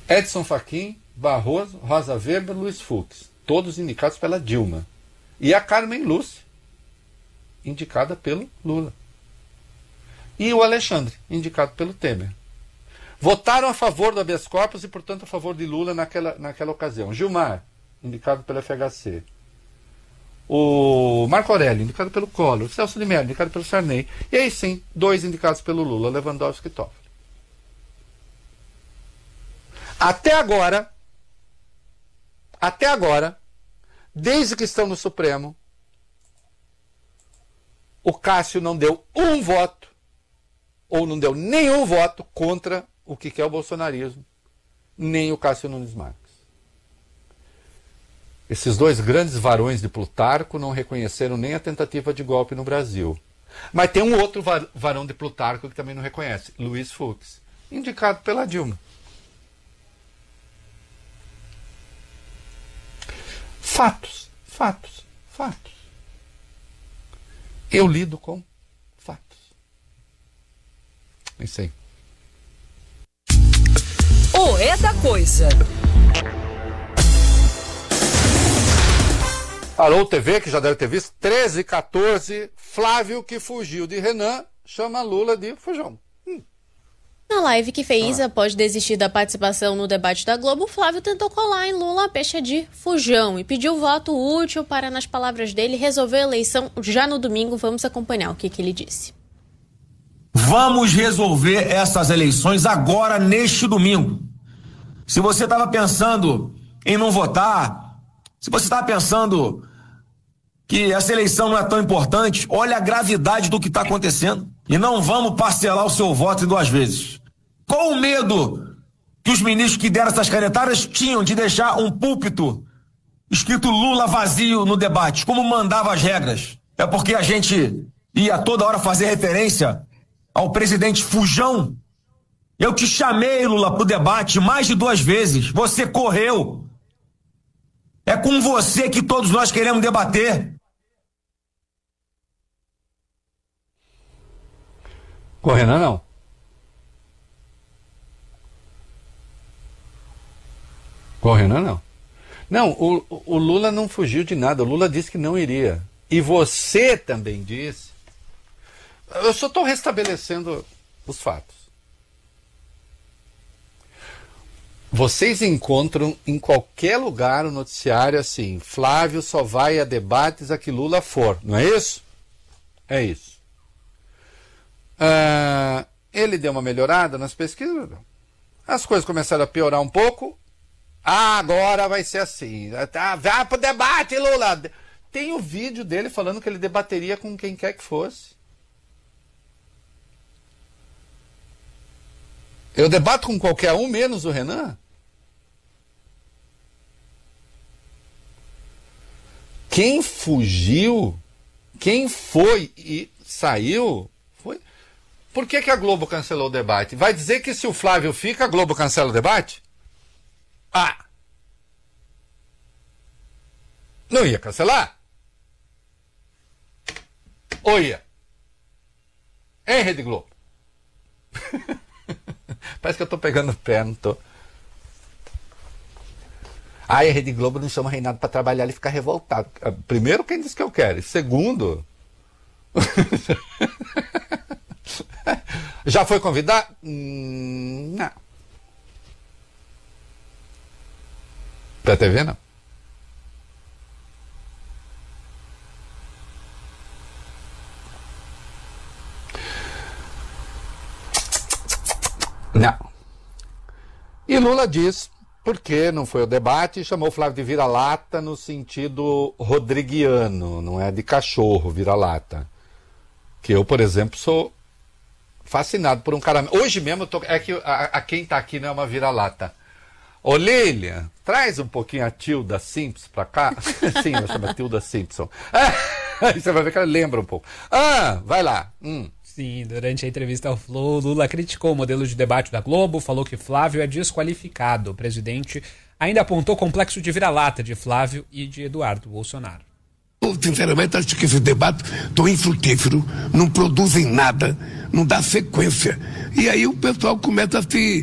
Edson Fachin, Barroso, Rosa Weber, Luiz Fux, todos indicados pela Dilma. E a Carmen Lúcia, indicada pelo Lula. E o Alexandre, indicado pelo Temer. Votaram a favor do habeas corpus e, portanto, a favor de Lula naquela ocasião. Gilmar, indicado pelo FHC. O Marco Aurélio, indicado pelo Collor. Celso de Mello, indicado pelo Sarney. E aí sim, 2 indicados pelo Lula, Lewandowski e Toffoli. Até agora, desde que estão no Supremo, o Cássio não deu um voto, ou não deu nenhum voto contra o que é o bolsonarismo, nem o Cássio Nunes Marques. Esses 2 grandes varões de Plutarco não reconheceram nem a tentativa de golpe no Brasil. Mas tem um outro varão de Plutarco que também não reconhece, Luiz Fux, indicado pela Dilma. Fatos. Eu lido com fatos. É isso aí. O É da Coisa. Alô TV, que já deve ter visto, 13h14, Flávio, que fugiu de Renan, chama Lula de fujão. Na live que fez após desistir da participação no debate da Globo, Flávio tentou colar em Lula a pecha de fujão e pediu voto útil para, nas palavras dele, resolver a eleição já no domingo. Vamos acompanhar o que ele disse. Vamos resolver essas eleições agora, neste domingo. Se você estava pensando em não votar, se você estava pensando que essa eleição não é tão importante, olha a gravidade do que está acontecendo. E não vamos parcelar o seu voto em 2 vezes. Qual o medo que os ministros que deram essas canetadas tinham de deixar um púlpito escrito Lula vazio no debate, como mandava as regras? É porque a gente ia toda hora fazer referência ao presidente fujão? Eu te chamei, Lula, para o debate mais de 2 vezes. Você correu. É com você que todos nós queremos debater. Com o Renan, não. Com o Renan, não. Não, o Lula não fugiu de nada. O Lula disse que não iria. E você também disse. Eu só estou restabelecendo os fatos. Vocês encontram em qualquer lugar o noticiário assim: Flávio só vai a debates a que Lula for. Não é isso? É isso. Ele deu uma melhorada nas pesquisas. As coisas começaram a piorar um pouco. Agora vai ser assim. Vai pro debate, Lula. Tem o vídeo dele falando que ele debateria com quem quer que fosse. Eu debato com qualquer um, menos o Renan. Quem fugiu, quem foi e saiu, foi. Por que a Globo cancelou o debate? Vai dizer que se o Flávio fica, a Globo cancela o debate? Não ia cancelar? Ou ia? Hein, Rede Globo? Parece que eu tô pegando o pé, não tô. A Rede Globo não chama Reinaldo para trabalhar, ele fica revoltado. Primeiro, quem disse que eu quero? Segundo... Já foi convidado? Não. Pra TV, não. Não. E Lula diz, porque não foi o debate, e chamou o Flávio de vira-lata no sentido rodriguiano, não é de cachorro, vira-lata. Que eu, por exemplo, sou fascinado por um cara... Hoje mesmo, é que quem tá aqui não é uma vira-lata. Ô Lilian, traz um pouquinho a Tilda Simpson pra cá. Sim, ela chama Tilda Simpson. Aí você vai ver que ela lembra um pouco. Vai lá. Sim, durante a entrevista ao Flow, Lula criticou o modelo de debate da Globo, falou que Flávio é desqualificado. O presidente ainda apontou o complexo de vira-lata de Flávio e de Eduardo Bolsonaro. Sinceramente, acho que esse debate tão infrutífero, não produzem nada, não dá sequência. E aí o pessoal começa a se